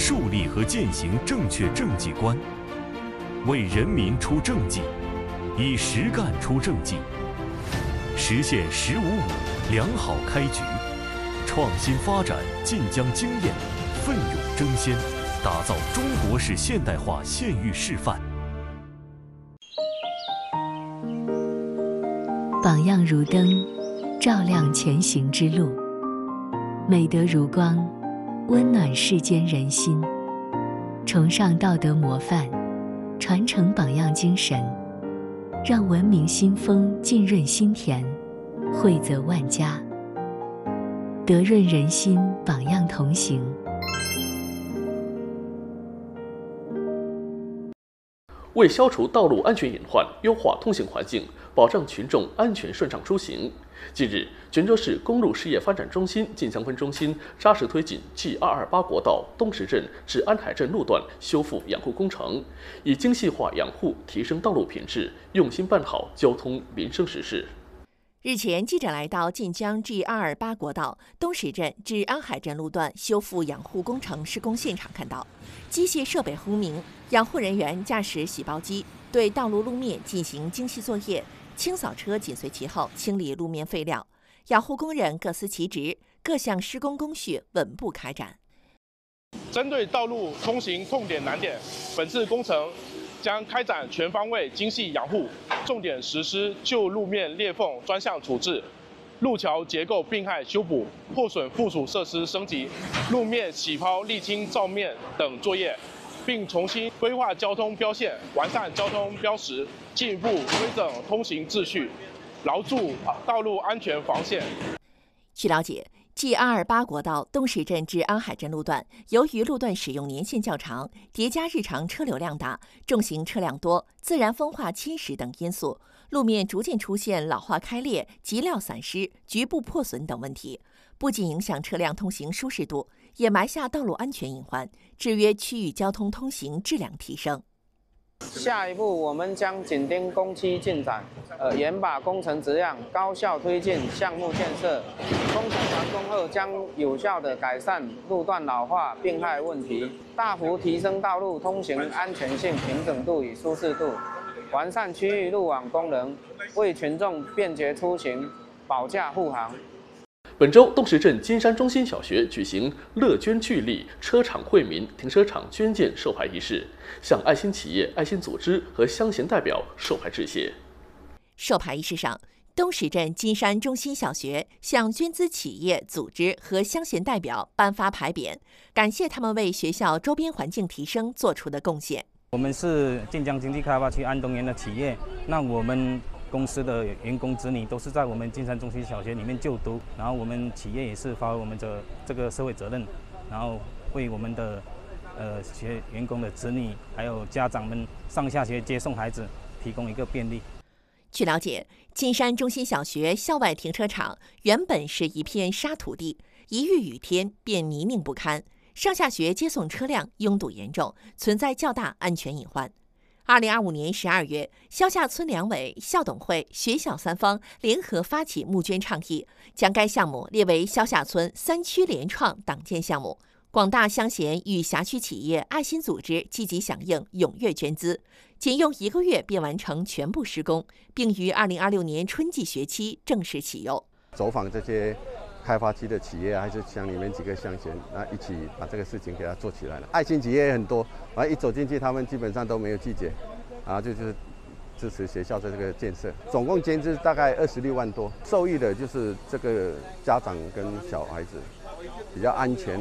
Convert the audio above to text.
树立和践行正确政绩观，为人民出政绩，以实干出政绩，实现“1055”良好开局，创新发展晋江经验，奋勇争先，打造中国式现代化县域示范。 榜样如灯，照亮前行之路；美德如光，温暖世间人心。崇尚道德模范，传承榜样精神，让文明新风浸润心田，惠泽万家。德润人心，榜样同行。 为消除道路安全隐患，优化通行环境，保障群众安全顺畅出行，近日，泉州市公路事业发展中心晋江分中心扎实推进 G228国道东石镇至安海镇路段修复养护工程，以精细化养护提升道路品质，用心办好交通民生实事。 日前，记者来到晋江 G228国道东石镇至安海镇路段修复养护工程施工现场，看到机械设备轰鸣，养护人员驾驶洗包机对道路路面进行精细作业，清扫车紧随其后清理路面废料，养护工人各司其职，各项施工工序稳步开展。 针对道路通行痛点难点，本次工程将开展全方位精细养护，重点实施旧路面裂缝专项处置、路桥结构病害修补、破损附属设施升级、路面起抛沥青照面等作业，并重新规划交通标线，完善交通标识，进一步规整通行秩序，牢筑道路安全防线。 据了解，G228国道东石镇至安海镇路段，由于路段使用年限较长，叠加日常车流量大、重型车辆多、自然风化侵蚀等因素，路面逐渐出现老化开裂、积料散失、局部破损等问题，不仅影响车辆通行舒适度，也埋下道路安全隐患，制约区域交通通行质量提升。 下一步，我们将紧盯工期进展，严把工程质量，高效推进项目建设。工程完工后，将有效地改善路段老化病害问题，大幅提升道路通行安全性、平整度与舒适度，完善区域路网功能，为群众便捷出行保驾护航。 本周，东石镇金山中心小学举行乐捐聚力车场惠民停车场捐建授牌仪式，向爱心企业、爱心组织和乡贤代表授牌致谢。 授牌仪式上，东石镇金山中心小学向捐资企业、组织和乡贤代表颁发牌匾，感谢他们为学校周边环境提升做出的贡献。 我们是晋江经济开发区安东园的企业，那我们公司的员工子女都是在我们金山中心小学里面就读，然后我们企业也是发挥我们的这个社会责任，然后为我们的员工的子女还有家长们上下学接送孩子提供一个便利。 据了解，金山中心小学校外停车场原本是一片沙土地，一遇雨天便泥泞不堪，上下学接送车辆拥堵严重，存在较大安全隐患。2025年12月，萧下村两委、校董会、学校三方联合发起募捐倡议，将该项目列为萧下村3区联创党建项目。广大乡贤与辖区企业、爱心组织积极响应，踊跃捐资，仅用1个月便完成全部施工，并于2026年春季学期正式启用。 走访这些开发区的企业还是乡里面几个乡贤，一起把这个事情给它做起来了。爱心企业也很多，一走进去，他们基本上都没有拒绝，就是支持学校的这个建设。总共捐资大概26万多，受益的就是这个家长跟小孩子，比较安全。